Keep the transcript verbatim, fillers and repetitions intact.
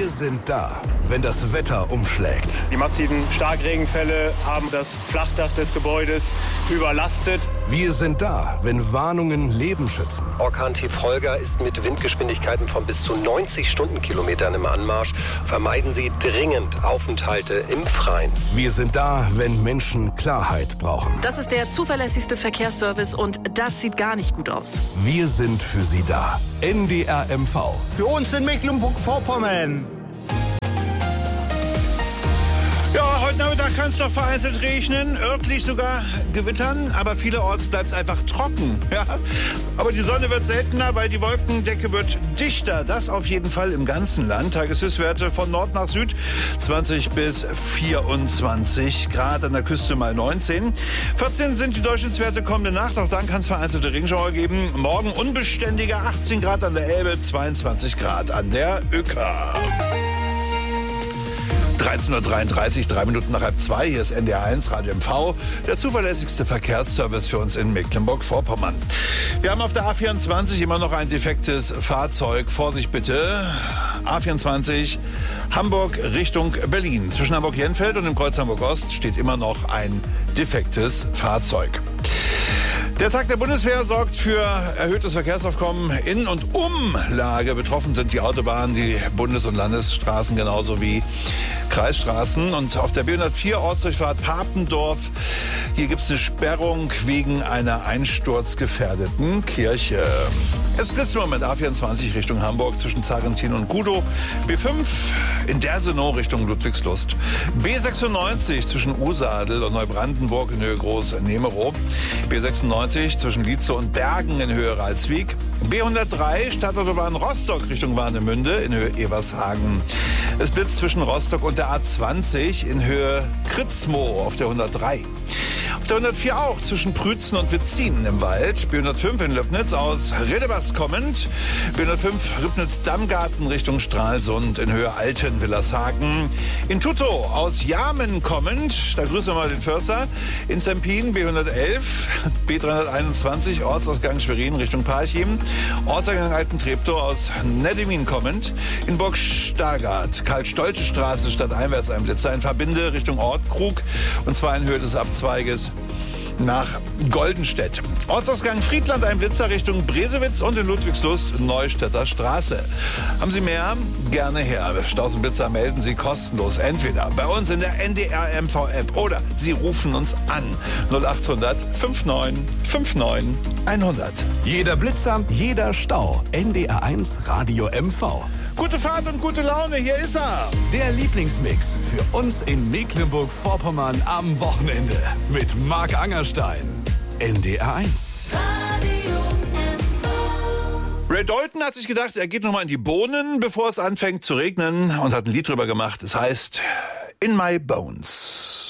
Wir sind da, wenn das Wetter umschlägt. Die massiven Starkregenfälle haben das Flachdach des Gebäudes überlastet. Wir sind da, wenn Warnungen Leben schützen. Orkan-Tief Holger ist mit Windgeschwindigkeiten von bis zu neunzig Stundenkilometern im Anmarsch. Vermeiden Sie dringend Aufenthalte im Freien. Wir sind da, wenn Menschen Klarheit brauchen. Das ist der zuverlässigste Verkehrsservice und das sieht gar nicht gut aus. Wir sind für Sie da. N D R M V. Für uns in Mecklenburg-Vorpommern. Ja, heute Nachmittag kann es doch vereinzelt regnen, örtlich sogar gewittern, aber vielerorts bleibt es einfach trocken. Ja? Aber die Sonne wird seltener, weil die Wolkendecke wird dichter. Das auf jeden Fall im ganzen Land. Tageshöchstwerte von Nord nach Süd zwanzig bis vierundzwanzig Grad, an der Küste mal neunzehn. vierzehn sind die Durchschnittswerte kommende Nacht, auch dann kann es vereinzelte Regenschauer geben. Morgen unbeständiger achtzehn Grad an der Elbe, zweiundzwanzig Grad an der Uecker. dreizehn Uhr dreiunddreißig, drei Minuten nach halb zwei. Hier ist N D R eins Radio M V, der zuverlässigste Verkehrsservice für uns in Mecklenburg-Vorpommern. Wir haben auf der A vierundzwanzig immer noch ein defektes Fahrzeug. Vorsicht bitte. A vierundzwanzig Hamburg Richtung Berlin. Zwischen Hamburg-Jenfeld und dem Kreuz Hamburg-Ost steht immer noch ein defektes Fahrzeug. Der Tag der Bundeswehr sorgt für erhöhtes Verkehrsaufkommen in und um Lage. Betroffen sind die Autobahnen, die Bundes- und Landesstraßen genauso wie Kreisstraßen. Und auf der B hundertvier Ortsdurchfahrt Papendorf, hier gibt es eine Sperrung wegen einer einsturzgefährdeten Kirche. Es blitzt im Moment A vierundzwanzig Richtung Hamburg zwischen Zarentin und Gudow. B fünf in Dersenow Richtung Ludwigslust. B sechsundneunzig zwischen Usadel und Neubrandenburg in Höhe Groß-Nemerow. B sechsundneunzig zwischen Lietzow und Bergen in Höhe Ralswiek. B hundertdrei Stadtautobahn Rostock Richtung Warnemünde in Höhe Evershagen. Es blitzt zwischen Rostock und der A zwanzig in Höhe Kritzmoor auf der hundertdrei. Auf der hundertvier auch zwischen Prützen und Witzin im Wald. B hundertfünf in Löbnitz aus Redebas kommend. B hundertfünf Ribnitz-Dammgarten Richtung Stralsund in Höhe Alten-Villershagen. In Tuttow aus Jamen kommend, da grüßen wir mal den Förster. In Zempin B hundertelf, B dreihunderteinundzwanzig Ortsausgang Schwerin Richtung Parchim. Ortseingang Alten-Treptow aus Neddemin kommend. In Burg Stargard, Karl-Stolze-Straße stadteinwärts ein Blitzer. In Verbinde Richtung Ortkrug und zwar in Höhe des Abzweiges nach Goldenstedt. Ortsausgang Friedland, ein Blitzer Richtung Bresewitz und in Ludwigslust Neustädter Straße. Haben Sie mehr? Gerne her. Staus und Blitzer melden Sie kostenlos. Entweder bei uns in der N D R M V App oder Sie rufen uns an. null achthundert neunundfünfzig neunundfünfzig hundert. Jeder Blitzer, jeder Stau. N D R eins Radio M V. Gute Fahrt und gute Laune, hier ist er. Der Lieblingsmix für uns in Mecklenburg-Vorpommern am Wochenende mit Marc Angerstein. N D R eins. Ray Dalton hat sich gedacht, er geht nochmal in die Bohnen, bevor es anfängt zu regnen und hat ein Lied drüber gemacht. Es heißt In My Bones.